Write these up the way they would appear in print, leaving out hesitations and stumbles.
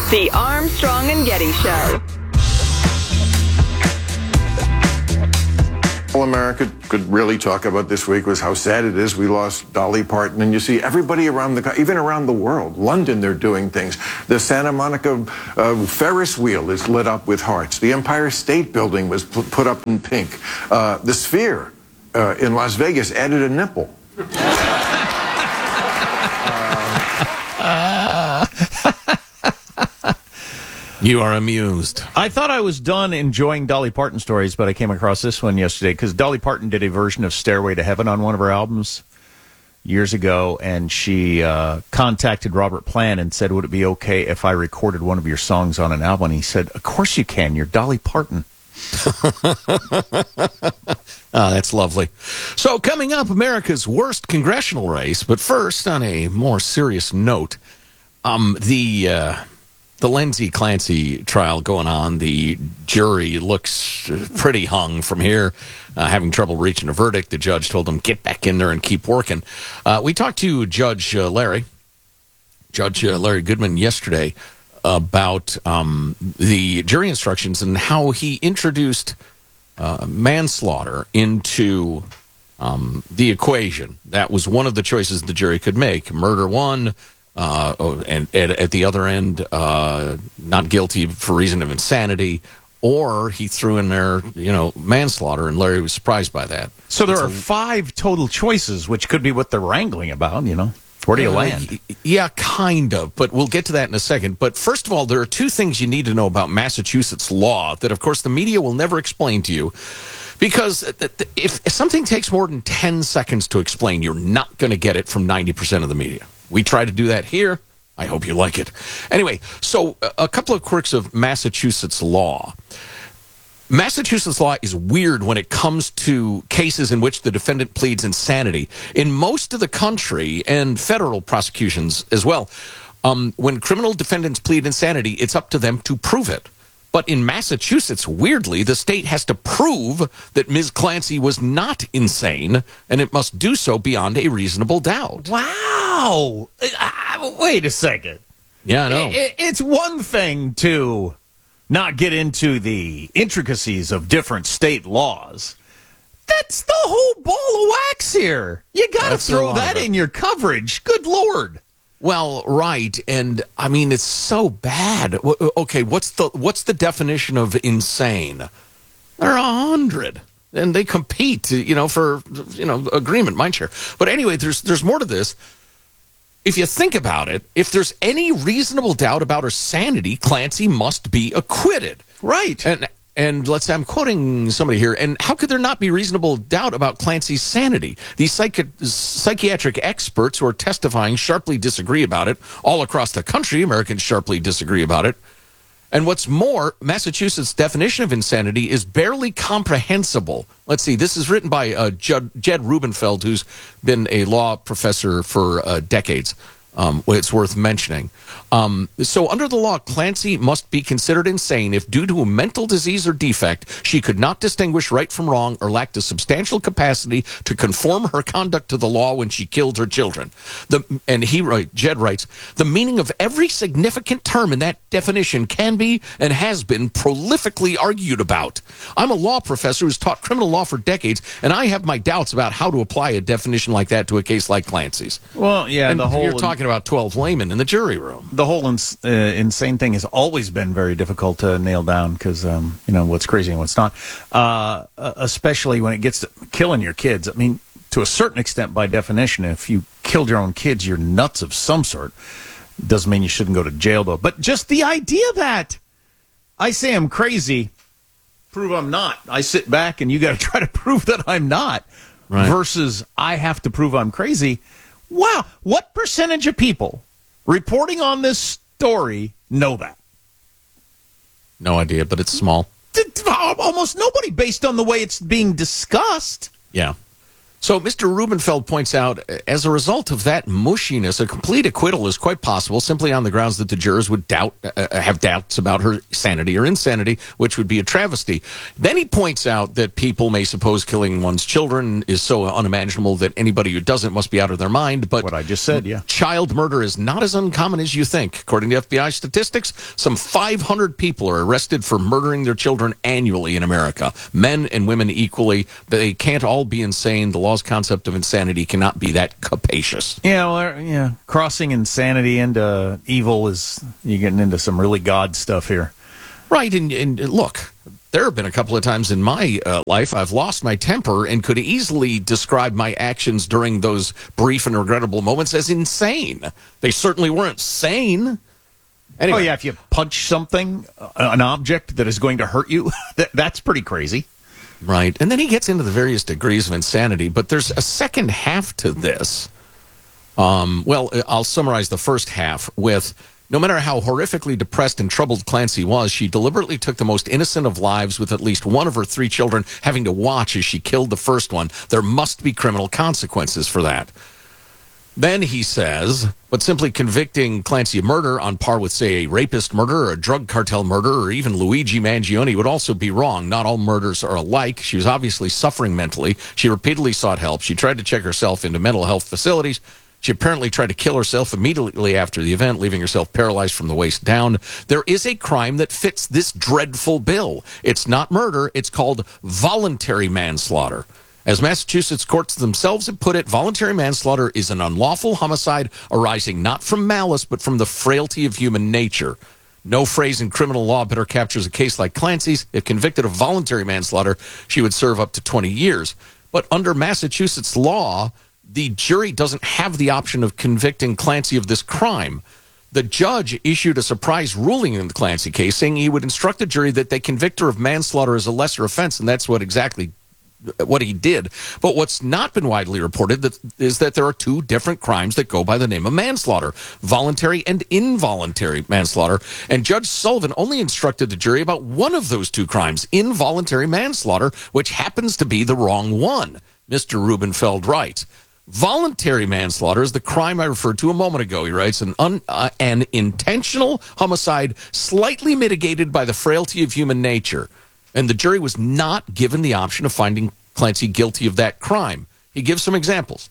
The Armstrong and Getty Show. All America could really talk about this week was how sad it is we lost Dolly Parton. And you see everybody around even around the world. London, they're doing things. The Santa Monica Ferris wheel is lit up with hearts. The Empire State Building was put up in pink. The Sphere in Las Vegas added a nipple. You are amused. I thought I was done enjoying Dolly Parton stories, but I came across this one yesterday because Dolly Parton did a version of Stairway to Heaven on one of her albums years ago, and she contacted Robert Plant and said, would it be okay if I recorded one of your songs on an album? And he said, of course you can. You're Dolly Parton. That's lovely. So coming up, America's worst congressional race. But first, on a more serious note, the Lindsay Clancy trial going on, the jury looks pretty hung from here, having trouble reaching a verdict. The judge told them, get back in there and keep working. We talked to Judge Larry Goodman yesterday about the jury instructions and how he introduced manslaughter into the equation. That was one of the choices the jury could make. Murder one. And at the other end, not guilty for reason of insanity, or he threw in there, manslaughter, and Larry was surprised by that. So there are 5 total choices, which could be what they're wrangling about, Where do you land? Yeah, kind of, but we'll get to that in a second. But first of all, there are 2 things you need to know about Massachusetts law that, of course, the media will never explain to you. Because if something takes more than 10 seconds to explain, you're not going to get it from 90% of the media. We try to do that here. I hope you like it. Anyway, so a couple of quirks of Massachusetts law. Massachusetts law is weird when it comes to cases in which the defendant pleads insanity. In most of the country, and federal prosecutions as well, when criminal defendants plead insanity, it's up to them to prove it. But in Massachusetts, weirdly, the state has to prove that Ms. Clancy was not insane, and it must do so beyond a reasonable doubt. Wow! Wait a second. Yeah, I know. It's one thing to not get into the intricacies of different state laws. That's the whole ball of wax here. You got to throw that in your coverage. Good Lord. Well, right, and I mean it's so bad. Okay, what's the definition of insane? There are 100, and they compete, for agreement, mindshare. But anyway, there's more to this. If you think about it, if there's any reasonable doubt about her sanity, Clancy must be acquitted. Right. And let's say I'm quoting somebody here. And how could there not be reasonable doubt about Clancy's sanity? These psychiatric experts who are testifying sharply disagree about it. All across the country, Americans sharply disagree about it. And what's more, Massachusetts' definition of insanity is barely comprehensible. Let's see, this is written by Jed Rubenfeld, who's been a law professor for decades. It's worth mentioning. So under the law, Clancy must be considered insane if due to a mental disease or defect, she could not distinguish right from wrong or lacked a substantial capacity to conform her conduct to the law when she killed her children. Jed writes, the meaning of every significant term in that definition can be and has been prolifically argued about. I'm a law professor who's taught criminal law for decades, and I have my doubts about how to apply a definition like that to a case like Clancy's. Well, yeah, and you're talking about 12 laymen in the jury room. The whole insane thing has always been very difficult to nail down because, what's crazy and what's not, especially when it gets to killing your kids. I mean, to a certain extent, by definition, if you killed your own kids, you're nuts of some sort. Doesn't mean you shouldn't go to jail, though. But just the idea that I say I'm crazy, prove I'm not. I sit back and you got to try to prove that I'm not, right, versus I have to prove I'm crazy. Wow, what percentage of people reporting on this story know that? No idea, but it's small. Almost nobody, based on the way it's being discussed. Yeah. So Mr. Rubenfeld points out, as a result of that mushiness, a complete acquittal is quite possible simply on the grounds that the jurors would have doubts about her sanity or insanity, which would be a travesty. Then he points out that people may suppose killing one's children is so unimaginable that anybody who doesn't must be out of their mind. But What I just said, yeah. child murder is not as uncommon as you think. According to FBI statistics, some 500 people are arrested for murdering their children annually in America. Men and women equally. They can't all be insane. The law's concept of insanity cannot be that capacious. Yeah, well, crossing insanity into evil is, you're getting into some really God stuff here. Right, and look, there have been a couple of times in my life I've lost my temper and could easily describe my actions during those brief and regrettable moments as insane. They certainly weren't sane. Anyway. Oh, yeah, if you punch something, an object that is going to hurt you, that's pretty crazy. Right. And then he gets into the various degrees of insanity, but there's a second half to this. Well, I'll summarize the first half with, no matter how horrifically depressed and troubled Clancy was, she deliberately took the most innocent of lives with at least one of her 3 children having to watch as she killed the first one. There must be criminal consequences for that. Then he says, but simply convicting Clancy of murder on par with, say, a rapist murder or a drug cartel murder or even Luigi Mangione would also be wrong. Not all murders are alike. She was obviously suffering mentally. She repeatedly sought help. She tried to check herself into mental health facilities. She apparently tried to kill herself immediately after the event, leaving herself paralyzed from the waist down. There is a crime that fits this dreadful bill. It's not murder. It's called voluntary manslaughter. As Massachusetts courts themselves have put it, voluntary manslaughter is an unlawful homicide arising not from malice, but from the frailty of human nature. No phrase in criminal law better captures a case like Clancy's. If convicted of voluntary manslaughter, she would serve up to 20 years. But under Massachusetts law, the jury doesn't have the option of convicting Clancy of this crime. The judge issued a surprise ruling in the Clancy case, saying he would instruct the jury that they convict her of manslaughter as a lesser offense, and that's what he did. But what's not been widely reported is that there are 2 different crimes that go by the name of manslaughter, voluntary and involuntary manslaughter. And Judge Sullivan only instructed the jury about one of those 2 crimes, involuntary manslaughter, which happens to be the wrong one. Mr. Rubenfeld writes, voluntary manslaughter is the crime I referred to a moment ago. He writes, an intentional homicide slightly mitigated by the frailty of human nature. And the jury was not given the option of finding Clancy guilty of that crime. He gives some examples.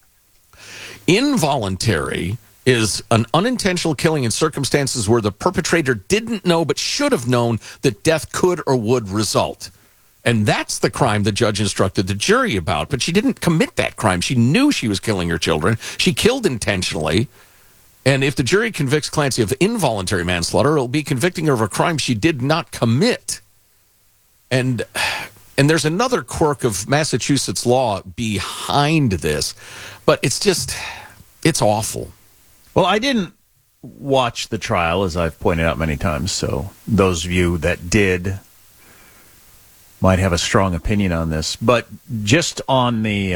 Involuntary is an unintentional killing in circumstances where the perpetrator didn't know but should have known that death could or would result. And that's the crime the judge instructed the jury about. But she didn't commit that crime. She knew she was killing her children. She killed intentionally. And if the jury convicts Clancy of involuntary manslaughter, it'll be convicting her of a crime she did not commit. And there's another quirk of Massachusetts law behind this, but it's awful. Well, I didn't watch the trial, as I've pointed out many times, so those of you that did might have a strong opinion on this. But just on the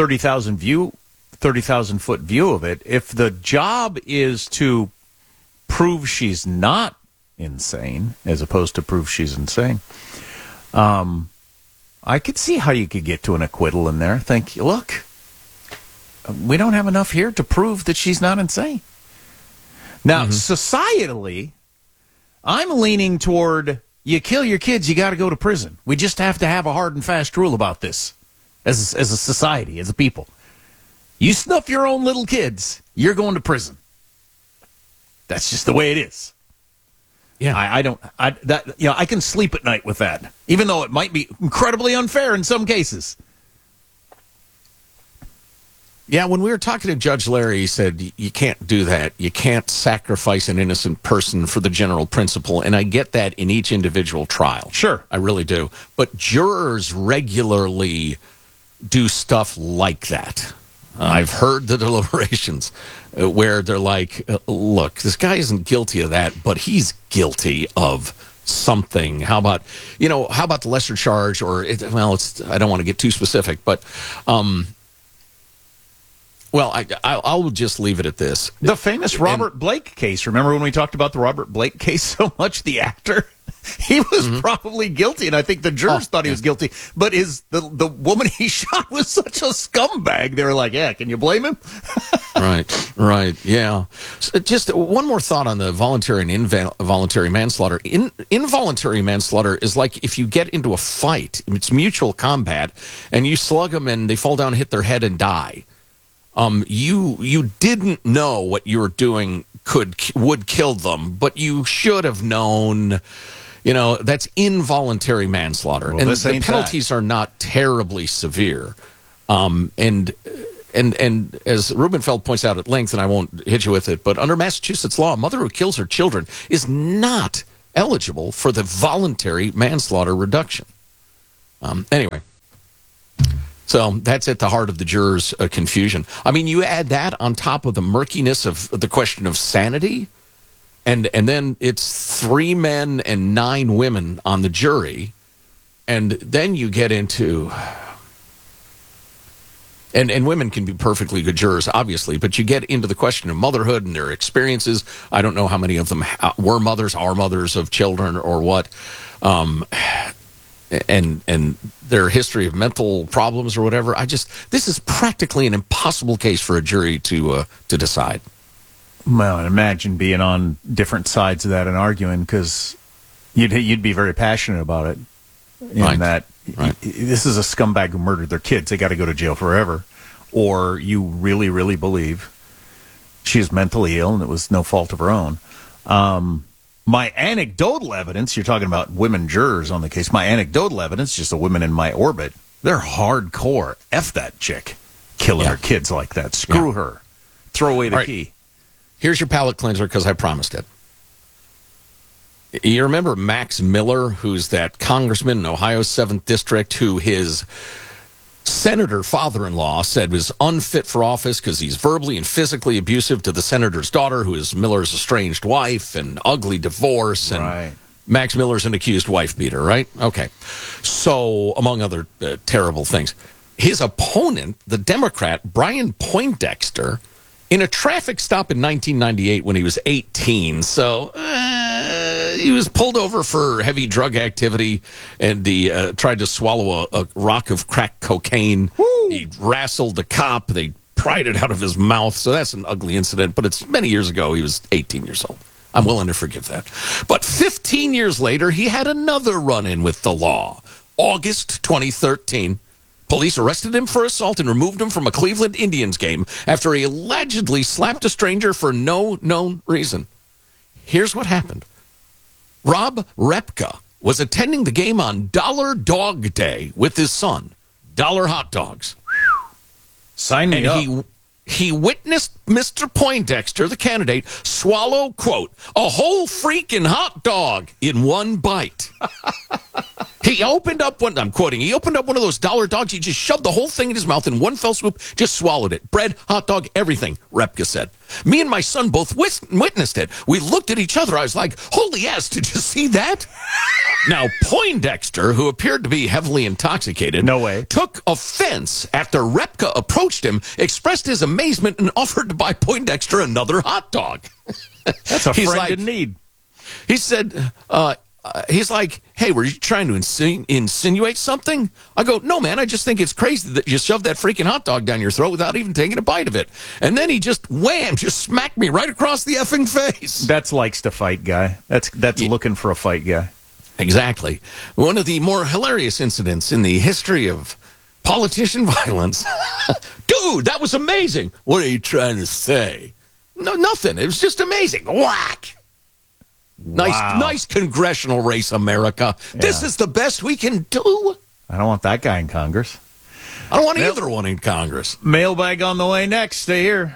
30,000-foot view of it, if the job is to prove she's not insane, as opposed to prove she's insane, I could see how you could get to an acquittal in there. Think, look, we don't have enough here to prove that she's not insane. Now, societally, I'm leaning toward, you kill your kids, you got to go to prison. We just have to have a hard and fast rule about this as a society, as a people. You snuff your own little kids, you're going to prison. That's just the way it is. Yeah, I can sleep at night with that, even though it might be incredibly unfair in some cases. Yeah, when we were talking to Judge Larry, he said, you can't do that. You can't sacrifice an innocent person for the general principle, and I get that in each individual trial. Sure. I really do. But jurors regularly do stuff like that. I've heard the deliberations where they're like, look, this guy isn't guilty of that, but he's guilty of something. How about the lesser charge? Or, I don't want to get too specific, but, I'll just leave it at this. The famous Robert Blake case. Remember when we talked about the Robert Blake case so much, the actor? He was probably guilty, and I think the jurors thought he was guilty. But the woman he shot was such a scumbag. They were like, "Yeah, can you blame him?" Right, yeah. So just one more thought on the voluntary and involuntary manslaughter. Involuntary manslaughter is like if you get into a fight, it's mutual combat, and you slug them and they fall down, hit their head, and die. You didn't know what you were doing would kill them, but you should have known. That's involuntary manslaughter, Well, and this the ain't penalties are not terribly severe. And as Rubenfeld points out at length, and I won't hit you with it, but under Massachusetts law, a mother who kills her children is not eligible for the voluntary manslaughter reduction. Anyway. So that's at the heart of the jurors' confusion. I mean, you add that on top of the murkiness of the question of sanity, and then it's 3 men and 9 women on the jury, and then you get into... And women can be perfectly good jurors, obviously, but you get into the question of motherhood and their experiences. I don't know how many of them were mothers, are mothers of children, or what. And their history of mental problems or whatever. This is practically an impossible case for a jury to decide. Well, and imagine being on different sides of that and arguing, because you'd be very passionate about it. In that this is a scumbag who murdered their kids. They got to go to jail forever. Or you really, really believe she is mentally ill and it was no fault of her own. My anecdotal evidence, you're talking about women jurors on the case, my anecdotal evidence, just the women in my orbit, they're hardcore. F that chick. Killing her kids like that. Screw her. Throw away the key. Here's your palate cleanser, because I promised it. You remember Max Miller, who's that congressman in Ohio's 7th District, who his senator father-in-law said was unfit for office because he's verbally and physically abusive to the senator's daughter, who is Miller's estranged wife, and ugly divorce. And Max Miller's an accused wife beater, right? Okay. So, among other terrible things. His opponent, the Democrat, Brian Poindexter, in a traffic stop in 1998 when he was 18, so he was pulled over for heavy drug activity, and he tried to swallow a rock of crack cocaine. Woo! He wrestled the cop. They pried it out of his mouth, so that's an ugly incident, but it's many years ago. He was 18 years old. I'm willing to forgive that. But 15 years later, he had another run-in with the law. August 2013. Police arrested him for assault and removed him from a Cleveland Indians game after he allegedly slapped a stranger for no known reason. Here's what happened. Rob Repka was attending the game on Dollar Dog Day with his son. Dollar hot dogs. Sign me up. He witnessed Mr. Poindexter, the candidate, swallow, quote, a whole freaking hot dog in one bite. He opened up one, I'm quoting, he opened up one of those dollar dogs. He just shoved the whole thing in his mouth in one fell swoop, just swallowed it. Bread, hot dog, everything, Repka said. Me and my son both witnessed it. We looked at each other. I was like, holy ass, did you see that? Now, Poindexter, who appeared to be heavily intoxicated, no way, took offense after Repka approached him, expressed his amazement, and offered to buy Poindexter another hot dog. That's a friend in need. He said, he's like, hey, were you trying to insinuate something? I go, no, man, I just think it's crazy that you shoved that freaking hot dog down your throat without even taking a bite of it. And then he just, just smacked me right across the effing face. That's likes to fight guy. That's looking for a fight guy. Exactly. One of the more hilarious incidents in the history of politician violence. Dude, that was amazing. What are you trying to say? No, nothing. It was just amazing. Whack. Wow. Nice congressional race, America. Yeah. This is the best we can do. I don't want that guy in Congress. I don't want either one in Congress. Mailbag on the way next. Stay here.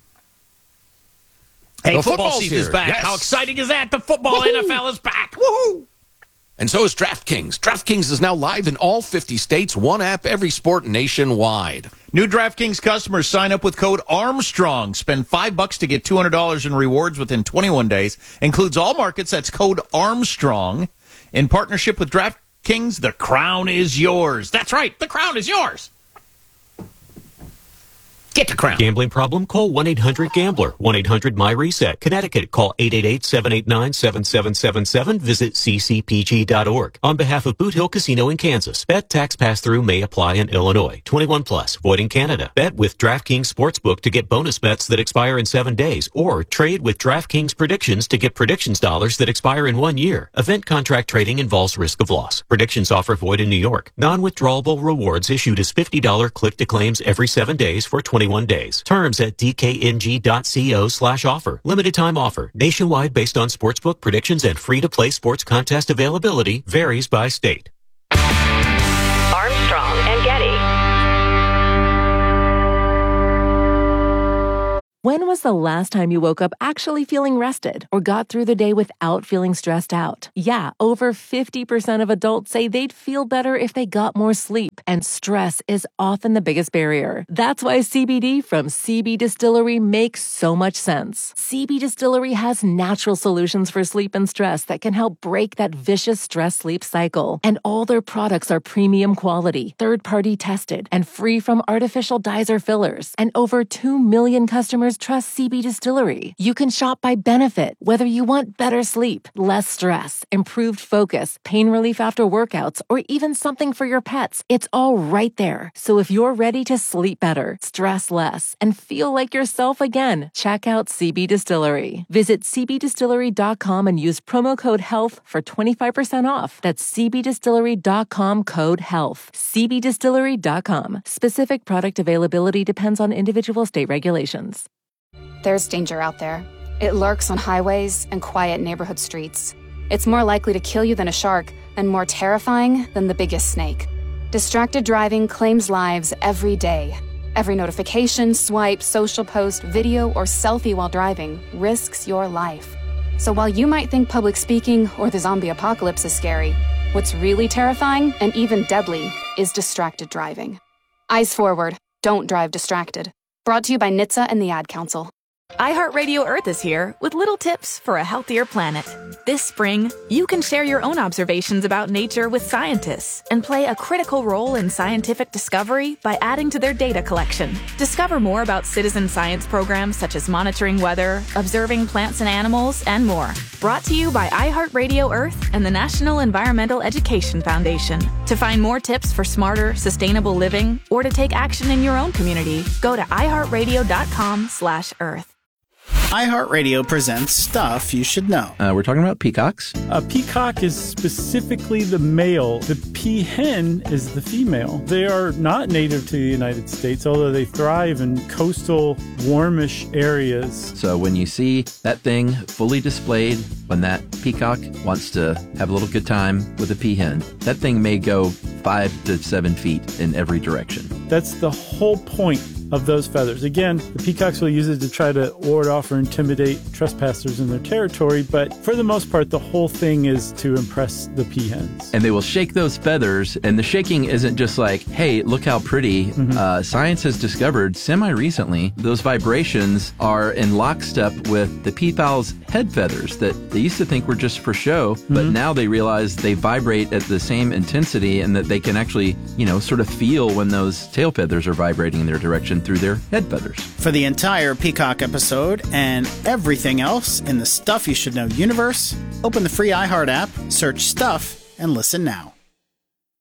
Hey, the football season is back. Yes. How exciting is that? The football NFL is back. Woohoo! And so is DraftKings. DraftKings is now live in all 50 states, one app, every sport nationwide. New DraftKings customers sign up with code Armstrong. Spend $5 to get $200 in rewards within 21 days. Includes all markets. That's code Armstrong. In partnership with DraftKings, the crown is yours. That's right. The crown is yours. Get the crown. Gambling problem? Call 1-800-GAMBLER. 1-800-MY-RESET. Connecticut, call 888-789-7777. Visit ccpg.org. On behalf of Boot Hill Casino in Kansas, bet tax pass-through may apply in Illinois. 21 plus. Void in Canada. Bet with DraftKings Sportsbook to get bonus bets that expire in 7 days, or trade with DraftKings Predictions to get predictions dollars that expire in 1 year. Event contract trading involves risk of loss. Predictions offer void in New York. Non-withdrawable rewards issued as $50 click-to-claims every 7 days for 21 days. Terms at dkng.co/offer. Limited time offer. Nationwide based on sportsbook predictions and free-to-play sports contest availability. Varies by state. Armstrong and Getty. When was the last time you woke up actually feeling rested or got through the day without feeling stressed out? Yeah, over 50% of adults say they'd feel better if they got more sleep, and stress is often the biggest barrier. That's why CBD from CB Distillery makes so much sense. CB Distillery has natural solutions for sleep and stress that can help break that vicious stress-sleep cycle. And all their products are premium quality, third-party tested, and free from artificial dyes or fillers. And over 2 million customers trust CB Distillery. You can shop by benefit, whether you want better sleep, less stress, improved focus, pain relief after workouts, or even something for your pets. It's all right there. So if you're ready to sleep better, stress less, and feel like yourself again, check out CB Distillery. Visit cbdistillery.com and use promo code HEALTH for 25% off. That's cbdistillery.com, code HEALTH. cbdistillery.com. Specific product availability depends on individual state regulations. There's danger out there. It lurks on highways and quiet neighborhood streets. It's more likely to kill you than a shark, and more terrifying than the biggest snake. Distracted driving claims lives every day. Every notification, swipe, social post, video, or selfie while driving risks your life. So while you might think public speaking or the zombie apocalypse is scary, what's really terrifying and even deadly is distracted driving. Eyes forward. Don't drive distracted. Brought to you by NHTSA and the Ad Council. iHeartRadio Earth is here with little tips for a healthier planet. This spring, you can share your own observations about nature with scientists and play a critical role in scientific discovery by adding to their data collection. Discover more about citizen science programs such as monitoring weather, observing plants and animals, and more. Brought to you by iHeartRadio Earth and the National Environmental Education Foundation. To find more tips for smarter, sustainable living, or to take action in your own community, go to iHeartRadio.com/Earth. iHeartRadio presents Stuff You Should Know. We're talking about peacocks. A peacock is specifically the male. The peahen is the female. They are not native to the United States, although they thrive in coastal, warmish areas. So when you see that thing fully displayed, when that peacock wants to have a little good time with a peahen, that thing may go 5 to 7 feet in every direction. That's the whole point of those feathers. Again, the peacocks will use it to try to ward off or intimidate trespassers in their territory, but for the most part, the whole thing is to impress the peahens. And they will shake those feathers, and the shaking isn't just like, hey, look how pretty. Science has discovered semi-recently those vibrations are in lockstep with the peafowl's head feathers that they used to think were just for show, but now they realize they vibrate at the same intensity and that they can actually, sort of feel when those tail feathers are vibrating in their direction through their head feathers. For the entire Peacock episode and everything else in the Stuff You Should Know universe, open the free iHeart app, search Stuff, and listen now.